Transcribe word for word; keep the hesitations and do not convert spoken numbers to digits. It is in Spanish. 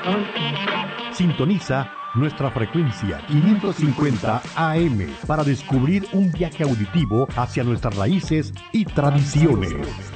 Sintoniza nuestra frecuencia quinientos cincuenta A M para descubrir un viaje auditivo hacia nuestras raíces y tradiciones.